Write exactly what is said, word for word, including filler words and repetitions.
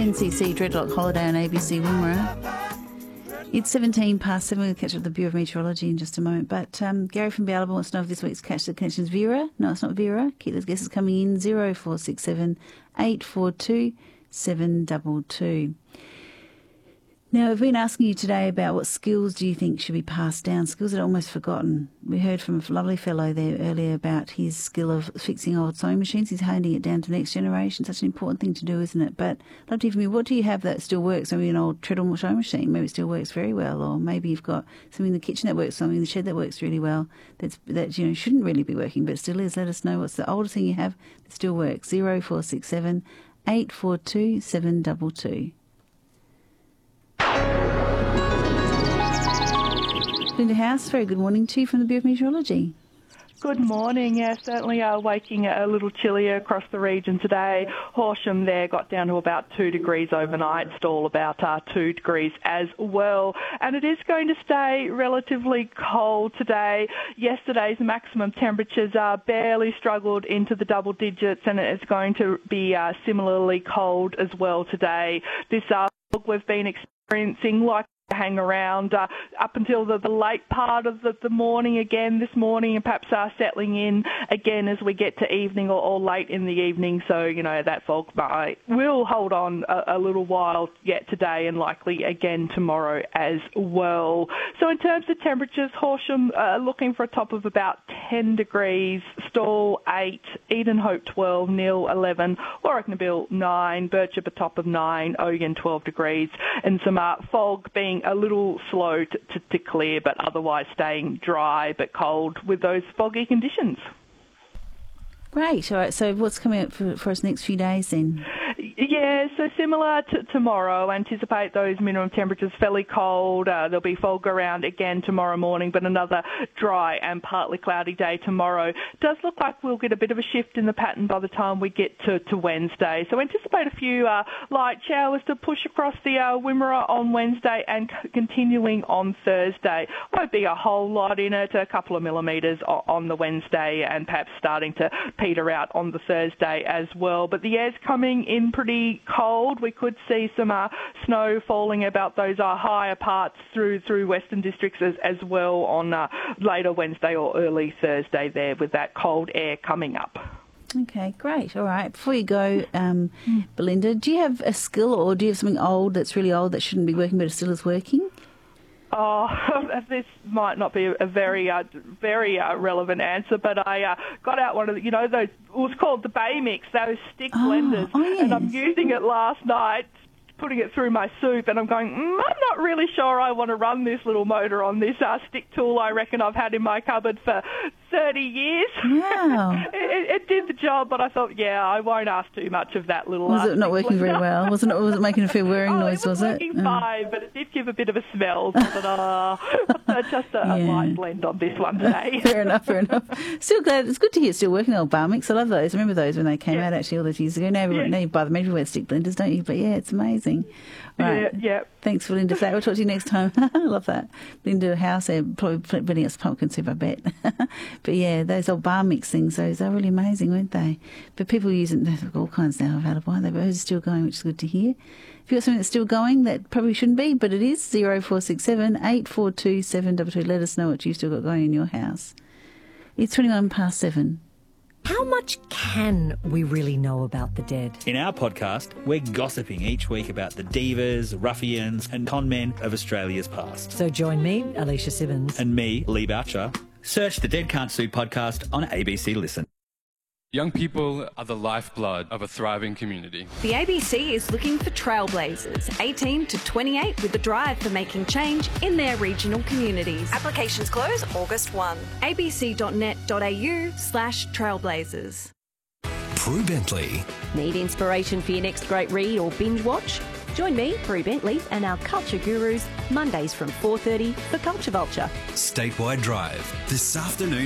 N C C Dreadlock Holiday on A B C Wimmera. It's seventeen past seven. We'll catch up with the Bureau of Meteorology in just a moment. But um, Gary from Ballabor wants to know if this week's Catch the Connection is Vera. No, it's not Vera. Keep those guesses coming in. zero four six seven eight four two seven two two. Now, we've been asking you today about what skills do you think should be passed down, skills that are almost forgotten. We heard from a lovely fellow there earlier about his skill of fixing old sewing machines. He's honing it down to the next generation. Such an important thing to do, isn't it? But I'd love to hear from you. What do you have that still works? Maybe an old treadle sewing machine. Maybe it still works very well. Or maybe you've got something in the kitchen that works, something in the shed that works really well, that's, that you know shouldn't really be working, but still is. Let us know what's the oldest thing you have that still works. zero four six seven eight four two seven two two. Linda House, very good morning to you from the Bureau of Meteorology. Good morning. Yeah, certainly uh, waking a little chillier across the region today. Horsham there got down to about two degrees overnight, Stawell about uh, two degrees as well. And it is going to stay relatively cold today. Yesterday's maximum temperatures uh, barely struggled into the double digits, and it's going to be uh, similarly cold as well today. This uh, we've been experiencing like hang around uh, up until the, the late part of the, the morning again this morning, and perhaps uh, settling in again as we get to evening or, or late in the evening. So, you know, that fog might, will hold on a, a little while yet today and likely again tomorrow as well. So in terms of temperatures, Horsham uh, looking for a top of about ten degrees, Stawell eight, Edenhope twelve, Neil eleven, Warwick-Nabil nine, Birchip a top of nine, Ogan twelve degrees, and some uh, fog being a little slow to, to, to clear, but otherwise staying dry but cold with those foggy conditions. Great. All right. So what's coming up for, for us next few days then? Yeah, so similar to tomorrow, anticipate those minimum temperatures fairly cold. Uh, there'll be fog around again tomorrow morning, but another dry and partly cloudy day tomorrow. Does look like we'll get a bit of a shift in the pattern by the time we get to, to Wednesday. So anticipate a few uh, light showers to push across the uh, Wimmera on Wednesday and c- continuing on Thursday. Won't be a whole lot in it, a couple of millimetres on the Wednesday and perhaps starting to peter out on the Thursday as well. But the air's coming in pretty cold. We could see some uh, snow falling about those uh, higher parts through through Western districts as, as well on uh, later Wednesday or early Thursday there with that cold air coming up. Okay, great. All right. Before you go, um, Belinda, do you have a skill or do you have something old that's really old that shouldn't be working but it still is working? Oh, this might not be a very, uh, very uh, relevant answer, but I uh, got out one of the, you know, those, it was called the Bay Mix, those stick oh, blenders, oh, yes. and I'm using it last night, putting it through my soup, and I'm going, mm, I'm not really sure I want to run this little motor on this uh, stick tool I reckon I've had in my cupboard for thirty years. Wow. it, it did the job, but I thought, yeah, I won't ask too much of that little... Was uh, it not working very well? Wasn't it, was it making a fair whirring oh, noise, it was, was working it? fine, but it did give a bit of a smell. So I thought, oh, just a, Yeah. a light blend on this one today. Fair enough, fair enough. Still glad, it's good to hear it's still working, old bar mix. I love those. I remember those when they came Yeah. out actually all those years ago. Now, everyone, Yeah. now you buy them everywhere, stick blenders, don't you? But yeah, it's amazing. Right. Yeah, yeah. Thanks, Belinda, for that. We'll talk to you next time. I love that. Belinda House, they're probably blending us pumpkin soup, I bet. But yeah, those old bar mix things, those are really amazing, weren't they? But people use them, they've all kinds now available, aren't they? But those are still going, which is good to hear. If you've got something that's still going, that probably shouldn't be, but it is, zero four six seven eight four two seven two two. Let us know what you've still got going in your house. It's twenty-one past seven. How much can we really know about the dead? In our podcast, we're gossiping each week about the divas, ruffians and con men of Australia's past. So join me, Alicia Simmons. And me, Lee Boucher. Search the Dead Can't Sue podcast on A B C Listen. Young people are the lifeblood of a thriving community. The A B C is looking for trailblazers, eighteen to twenty-eight, with a drive for making change in their regional communities. Applications close August first. abc.net.au slash trailblazers. Prue Bentley. Need inspiration for your next great read or binge watch? Join me, Prue Bentley, and our culture gurus Mondays from four thirty for Culture Vulture. Statewide Drive this afternoon.